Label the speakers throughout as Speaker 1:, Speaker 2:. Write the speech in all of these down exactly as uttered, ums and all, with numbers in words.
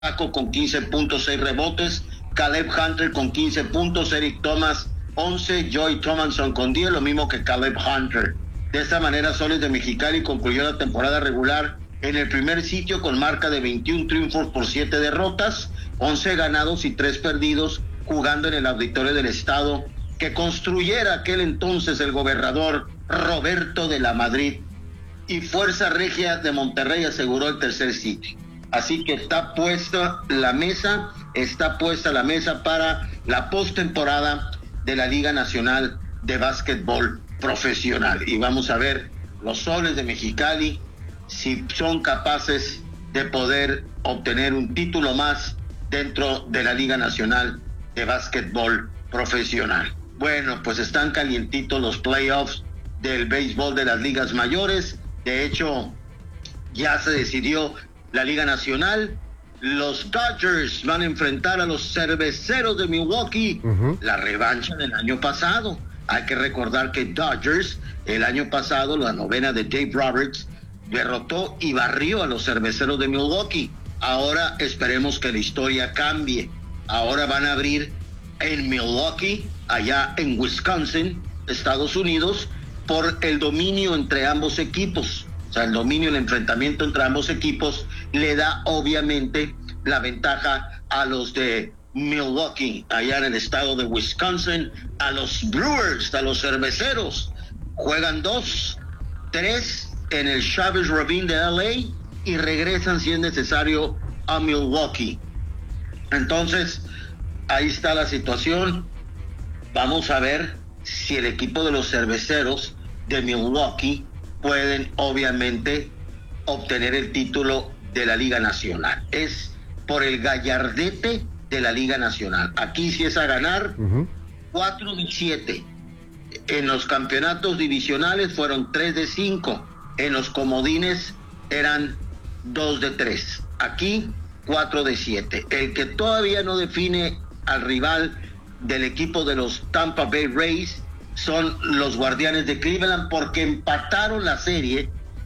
Speaker 1: con quince puntos, seis rebotes, Caleb Hunter con quince puntos, Eric Thomas once, Joey Thomason con diez, lo mismo que Caleb Hunter. De esta manera, Soles de Mexicali concluyó la temporada regular en el primer sitio con marca de veintiún triunfos por siete derrotas, once ganados y tres perdidos, jugando en el Auditorio del Estado que construyera aquel entonces el gobernador Roberto de la Madrid, y Fuerza Regia de Monterrey aseguró el tercer sitio. Así que está puesta la mesa, está puesta la mesa para la postemporada de la Liga Nacional de Básquetbol Profesional. Y vamos a ver los Soles de Mexicali si son capaces de poder obtener un título más dentro de la Liga Nacional de Básquetbol Profesional. Bueno, pues están calientitos los playoffs del béisbol de las ligas mayores. De hecho, ya se decidió la Liga Nacional. Los Dodgers van a enfrentar a los Cerveceros de Milwaukee, uh-huh. la revancha del año pasado. Hay que recordar que Dodgers, el año pasado, la novena de Dave Roberts, derrotó y barrió a los Cerveceros de Milwaukee. Ahora esperemos que la historia cambie. Ahora van a abrir en Milwaukee, allá en Wisconsin, Estados Unidos, por el dominio entre ambos equipos. O sea, el dominio, el enfrentamiento entre ambos equipos le da obviamente la ventaja a los de Milwaukee, allá en el estado de Wisconsin, a los Brewers, a los Cerveceros. Juegan dos, tres en el Chavez Ravine de L A y regresan si es necesario a Milwaukee. Entonces, ahí está la situación. Vamos a ver si el equipo de los Cerveceros de Milwaukee pueden obviamente obtener el título de la Liga Nacional. Es por el gallardete de la Liga Nacional. Aquí sí es a ganar. Uh-huh. cuatro de siete. En los campeonatos divisionales fueron tres de cinco. En los comodines eran dos de tres. Aquí cuatro de siete. El que todavía no define al rival del equipo de los Tampa Bay Rays son los Guardianes de Cleveland, porque empataron la serie,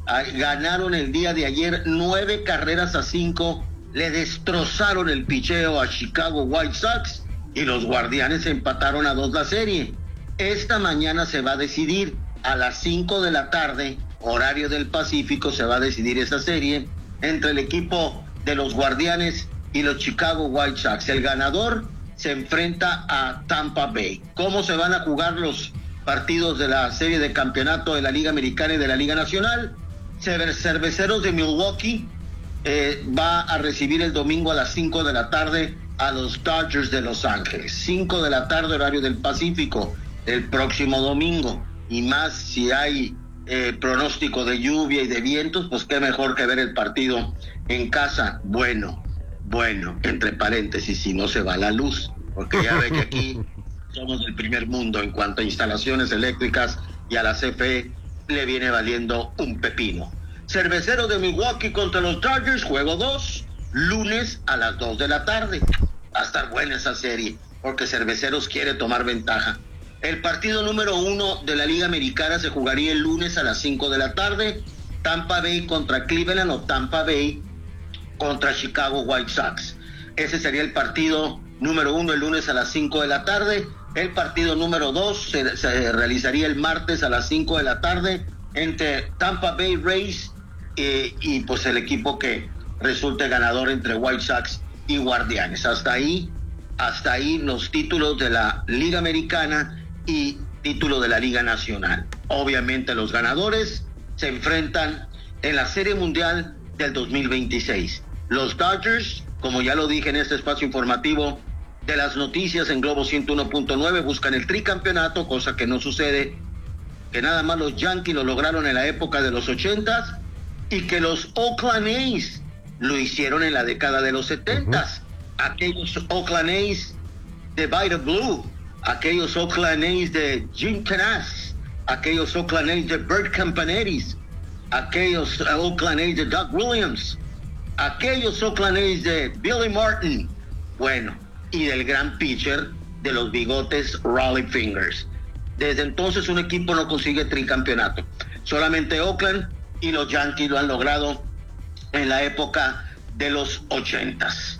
Speaker 1: ganaron el día de ayer nueve carreras a cinco, le destrozaron el picheo a Chicago White Sox y los Guardianes empataron a dos la serie. Esta mañana se va a decidir a las cinco de la tarde, horario del Pacífico, se va a decidir esa serie entre el equipo de los Guardianes y los Chicago White Sox. El ganador se enfrenta a Tampa Bay. ¿Cómo se van a jugar los partidos de la serie de campeonato de la Liga Americana y de la Liga Nacional? Cerveceros de Milwaukee eh, va a recibir el domingo a las cinco de la tarde a los Dodgers de Los Ángeles. cinco de la tarde, horario del Pacífico, el próximo domingo. Y más si hay eh, pronóstico de lluvia y de vientos, pues qué mejor que ver el partido en casa. Bueno, bueno, entre paréntesis, si no se va la luz, porque ya ve que aquí somos del primer mundo en cuanto a instalaciones eléctricas y a la C F E le viene valiendo un pepino. Cerveceros de Milwaukee contra los Dodgers, juego dos, lunes a las dos de la tarde. Va a estar buena esa serie, porque Cerveceros quiere tomar ventaja. El partido número uno de la Liga Americana se jugaría el lunes a las cinco de la tarde, Tampa Bay contra Cleveland o Tampa Bay contra Chicago White Sox. Ese sería el partido número uno el lunes a las cinco de la tarde. El partido número dos se, se realizaría el martes a las cinco de la tarde entre Tampa Bay Rays eh, y pues el equipo que resulte ganador entre White Sox y Guardianes. Hasta ahí, hasta ahí los títulos de la Liga Americana y título de la Liga Nacional. Obviamente los ganadores se enfrentan en la Serie Mundial del dos mil veintiséis. Los Dodgers, como ya lo dije en este espacio informativo de las noticias en Globo ciento uno punto nueve, buscan el tricampeonato, cosa que no sucede, que nada más los Yankees lo lograron en la época de los ochentas y que los Oakland A's lo hicieron en la década de los setentas. Uh-huh. Aquellos Oakland A's de Vida Blue, aquellos Oakland A's de Jim Canas, aquellos Oakland A's de Bert Campaneris, aquellos Oakland A's de Doug Williams, aquellos Oakland A's de Billy Martin, bueno, y del gran pitcher de los bigotes Rollie Fingers. Desde entonces un equipo no consigue tricampeonato. Solamente Oakland y los Yankees lo han logrado en la época de los ochentas.